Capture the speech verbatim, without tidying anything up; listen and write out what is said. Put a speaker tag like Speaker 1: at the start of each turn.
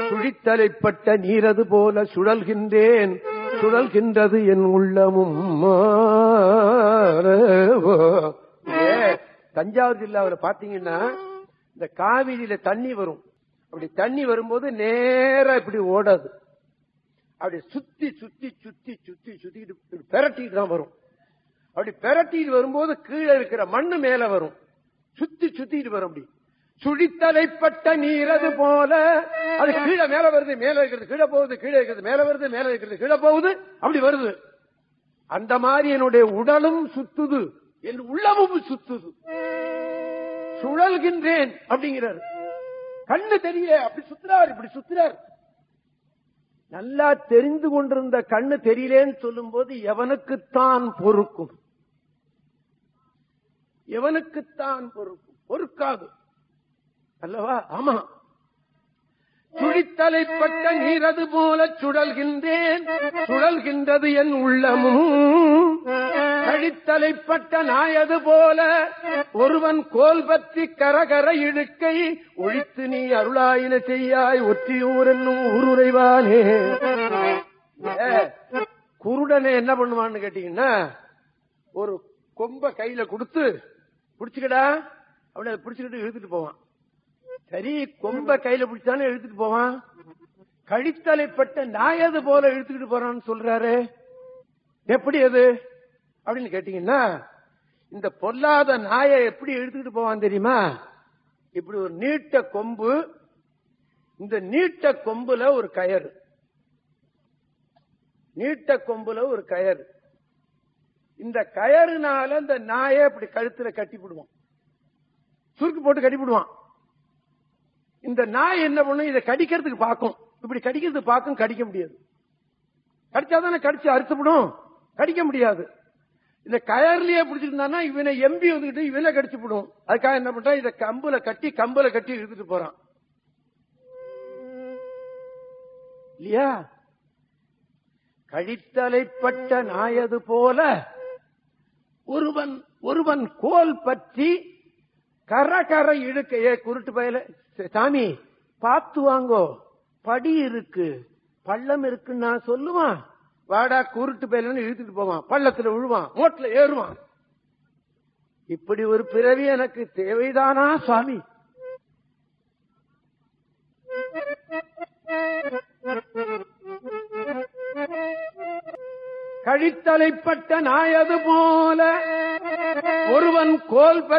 Speaker 1: சுழித்தலைப்பட்ட நீரது போல சுழல்கின்றேன், சுழல்கின்றது என் உள்ளமும். தஞ்சாவூர் ஜில்லாவில் பாத்தீங்கன்னா இந்த காவிரியில தண்ணி வரும். அப்படி தண்ணி வரும்போது நேரா இப்படி ஓடாது, அப்படி சுத்தி சுத்தி சுத்தி சுத்தி சுத்திட்டு பெரட்டிட்டு தான் வரும். அப்படி பெரட்டிட்டு வரும்போது கீழே இருக்கிற மண்ணு மேல வரும், சுத்தி சுத்திட்டு வரும். அப்படி சுழித்தலைப்பட்ட நீரது போல அது கீழே மேல வருது, மேல இருக்கிறது கீழே போகுது, கீழே இருக்கிறது மேல வருது, மேல இருக்கிறது கீழே போகுது, அப்படி வருது. அந்த மாதிரி என்னுடைய உடலும் சுத்துது, என் உள்ளமும் சுத்துது, சுழல்கின்றேன் அப்படிங்கிறார். கண்ணு தெரியல, அப்படி சுத்துறார், இப்படி சுத்துறார். நல்லா தெரிந்து கொண்டிருந்த கண்ணு தெரியலேன்னு சொல்லும் போது எவனுக்குத்தான் பொறுக்கும்? எவனுக்குத்தான் பொறுக்கும்? பொறுக்காது அல்லவா? ஆமா. சுழித்தலைப்பட்ட நீரது போல சுழல்கின்றேன், சுழல்கின்றது என் உள்ளமும். கழித்தலைப்பட்ட நாயது போல ஒருவன் கோல் பற்றி கரகர இழுக்கை ஒழித்து நீ அருளாயின செய்யாய் ஒற்றியூர் என்னும் ஊருரைவானே. குருடனை என்ன பண்ணுவான்னு கேட்டீங்கன்னா, ஒரு கொம்ப கையில கொடுத்து பிடிச்சுக்கடா அப்படி பிடிச்சுக்கிட்டு இழுத்துட்டு போவான். சரி, கொம்ப கையில பிடிச்சாலும் இழுத்துட்டு போவான். கழித்தலைப்பட்ட நாயது போல இழுத்துக்கிட்டு போறான்னு சொல்றாரு. எப்படி அது அப்படின்னு கேட்டீங்கன்னா, இந்த பொல்லாத நாயை எப்படி இழுத்துக்கிட்டு போவான் தெரியுமா? இப்படி ஒரு நீட்ட கொம்பு, இந்த நீட்ட கொம்புல ஒரு கயறு, நீட்ட கொம்புல ஒரு கயறு. இந்த கயறுனால இந்த நாயை அப்படி கழுத்துல கட்டிவிடுவான், சுருக்கு போட்டு கட்டிவிடுவான். இந்த நாய் என்ன பண்ணும்? இதை கடிக்கிறதுக்கு பார்க்கும், இப்படி கடிக்கிறதுக்கு பார்க்கும், கடிக்க முடியாது. கடிச்சாதானே கடிச்சு அறுத்துவிடும், கடிக்க முடியாது. இந்த கயர்லயே பிடிச்சிருந்தானா இவனை எம்பி வந்துட்டு இவனை கடிச்சு விடும். அதுக்காக என்ன பண்றான்? இதை கம்புல கட்டி கம்புல கட்டி இழுத்துட்டு போறான் இல்லையா? கழித்தலைப்பட்ட நாயது போல ஒருவன் ஒருவன் கோல் பற்றி கர கர இழுக்கையே. குருட்டு பயல, சாமி பார்த்து வாங்கோ, படி இருக்கு பள்ளம் இருக்குன்னு நான் சொல்லுவான். வாடா குருட்டு பயலன்னு இழுத்துட்டு போவான், பள்ளத்துல விழுவான், மோட்ல ஏறுவான். இப்படி ஒரு பிறவி எனக்கு தேவைதானா சுவாமி? கழித்தலைப்பட்ட நாயது போல ஒருவன் கோல்